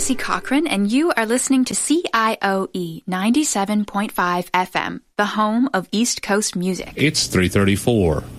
Tracy Cochran, and you are listening to CIOE 97.5 FM, the home of East Coast music. It's 3:34.